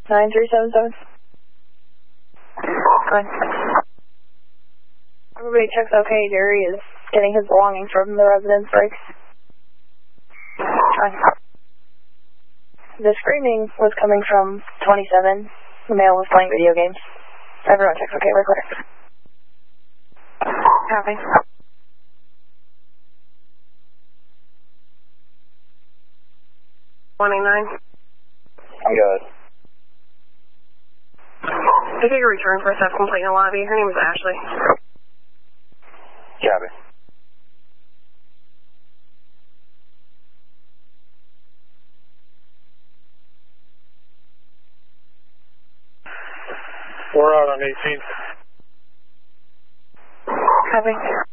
9377. Go ahead. Everybody checks okay. Jerry is getting his belongings from the residence breaks. Go ahead. The screaming was coming from 27. The male was playing video games. Everyone checks okay. We're clear. Copy. Good. I think a return for a self-complaint in the lobby. Her name is Ashley. Copy. We're out on 18th. Copy.